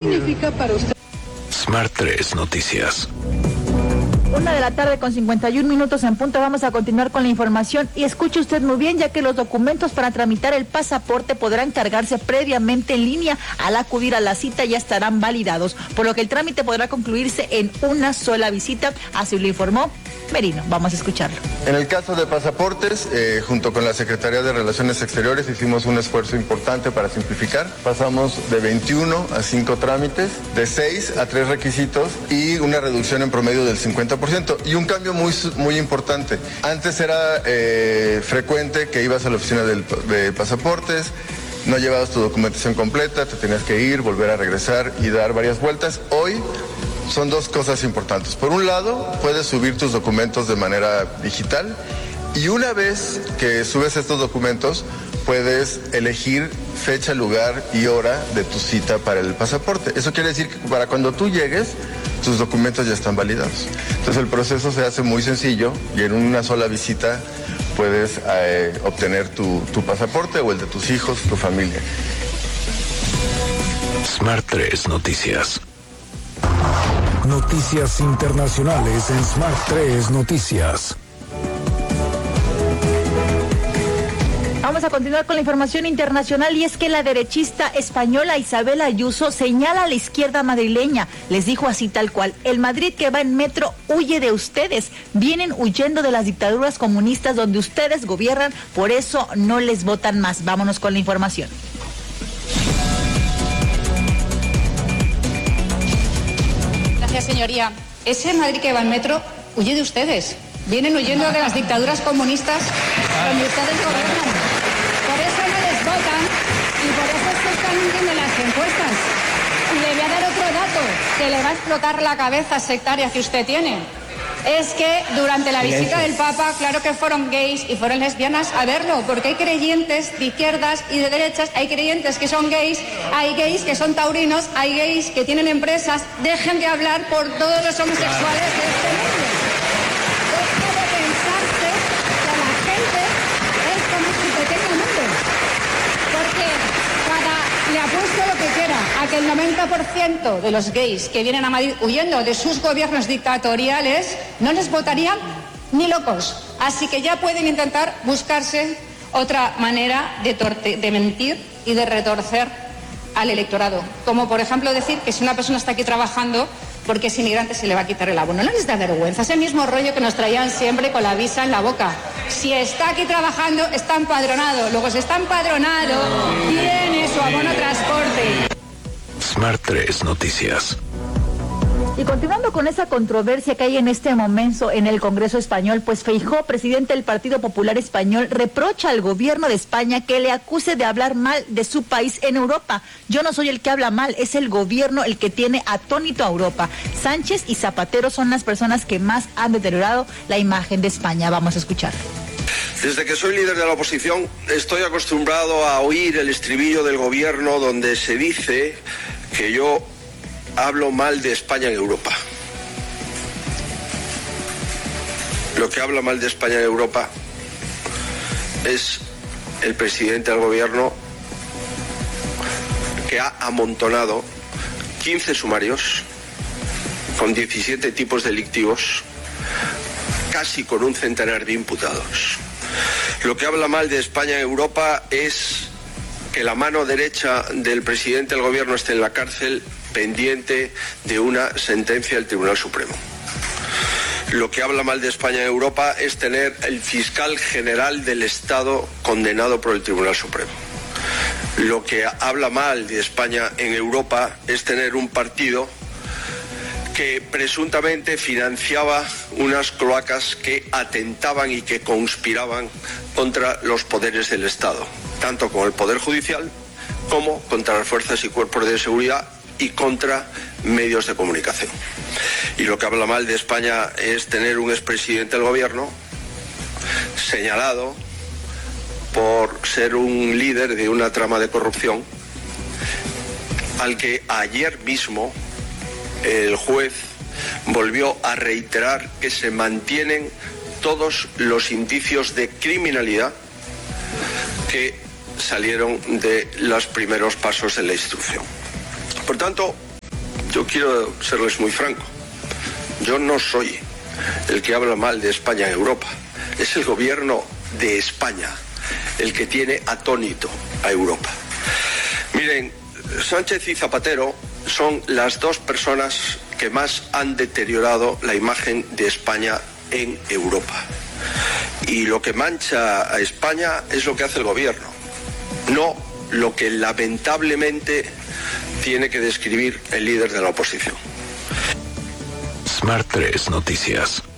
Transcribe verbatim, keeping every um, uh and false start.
significa para usted? Smart tres Noticias. Una de la tarde con cincuenta y un minutos en punto. Vamos a continuar con la información y escuche usted muy bien, ya que los documentos para tramitar el pasaporte podrán cargarse previamente en línea. Al acudir a la cita ya estarán validados, por lo que el trámite podrá concluirse en una sola visita, así lo informó Merino. Vamos a escucharlo. En el caso de pasaportes, eh, junto con la Secretaría de Relaciones Exteriores hicimos un esfuerzo importante para simplificar. Pasamos de veintiuno a cinco trámites, de seis a tres requisitos y una reducción en promedio del cincuenta por ciento. Y un cambio muy, muy importante. Antes era eh, frecuente que ibas a la oficina del, de pasaportes, no llevabas tu documentación completa, te tenías que ir, volver a regresar y dar varias vueltas. Hoy son dos cosas importantes. Por un lado, puedes subir tus documentos de manera digital y una vez que subes estos documentos, puedes elegir fecha, lugar y hora de tu cita para el pasaporte. Eso quiere decir que para cuando tú llegues, tus documentos ya están validados. Entonces el proceso se hace muy sencillo y en una sola visita puedes eh, obtener tu, tu pasaporte o el de tus hijos, tu familia. Smart tres Noticias. Noticias internacionales en Smart tres Noticias. Vamos a continuar con la información internacional y es que la derechista española Isabel Ayuso señala a la izquierda madrileña. Les dijo así tal cual: el Madrid que va en metro huye de ustedes. Vienen huyendo de las dictaduras comunistas donde ustedes gobiernan, por eso no les votan más. Vámonos con la información. Gracias, señoría. Ese Madrid que va en metro huye de ustedes. Vienen huyendo de las dictaduras comunistas donde ustedes gobiernan. Por eso no les votan y por eso es que están hundiendo las encuestas. Y le voy a dar otro dato que le va a explotar la cabeza sectaria que usted tiene. Es que durante la visita del Papa, claro que fueron gays y fueron lesbianas a verlo, porque hay creyentes de izquierdas y de derechas, hay creyentes que son gays, hay gays que son taurinos, hay gays que tienen empresas. Dejen de hablar por todos los homosexuales de este mundo. Dejen de pensarse que la gente es como su pequeño mundo. Porque cada, le apuesto lo que quiera a que el noventa por ciento de los gays que vienen a Madrid huyendo de sus gobiernos dictatoriales no les votarían ni locos. Así que ya pueden intentar buscarse otra manera de, torte, de mentir y de retorcer al electorado. Como por ejemplo decir que si una persona está aquí trabajando porque es inmigrante se le va a quitar el abono. No les da vergüenza, es el mismo rollo que nos traían siempre con la visa en la boca. Si está aquí trabajando, está empadronado. Luego si está empadronado, tiene su abono transporte. Smart tres Noticias. Y continuando con esa controversia que hay en este momento en el Congreso español, pues Feijóo, presidente del Partido Popular Español, reprocha al gobierno de España que le acuse de hablar mal de su país en Europa. Yo no soy el que habla mal, es el gobierno el que tiene atónito a Europa. Sánchez y Zapatero son las personas que más han deteriorado la imagen de España. Vamos a escuchar. Desde que soy líder de la oposición, estoy acostumbrado a oír el estribillo del gobierno donde se dice que yo hablo mal de España en Europa. Lo que habla mal de España en Europa es el presidente del gobierno, que ha amontonado quince sumarios con diecisiete tipos delictivos, casi con un centenar de imputados. Lo que habla mal de España en Europa es que la mano derecha del presidente del gobierno esté en la cárcel pendiente de una sentencia del Tribunal Supremo. Lo que habla mal de España en Europa es tener el fiscal general del Estado condenado por el Tribunal Supremo. Lo que habla mal de España en Europa es tener un partido que presuntamente financiaba unas cloacas que atentaban y que conspiraban contra los poderes del Estado, tanto con el Poder Judicial como contra las fuerzas y cuerpos de seguridad y contra medios de comunicación. Y lo que habla mal de España es tener un expresidente del gobierno señalado por ser un líder de una trama de corrupción al que ayer mismo el juez volvió a reiterar que se mantienen todos los indicios de criminalidad que salieron de los primeros pasos de la instrucción. Por tanto, yo quiero serles muy franco. Yo no soy el que habla mal de España en Europa. Es el gobierno de España el que tiene atónito a Europa. Miren, Sánchez y Zapatero son las dos personas que más han deteriorado la imagen de España en Europa. Y lo que mancha a España es lo que hace el gobierno, no lo que lamentablemente tiene que describir el líder de la oposición. Smart tres Noticias.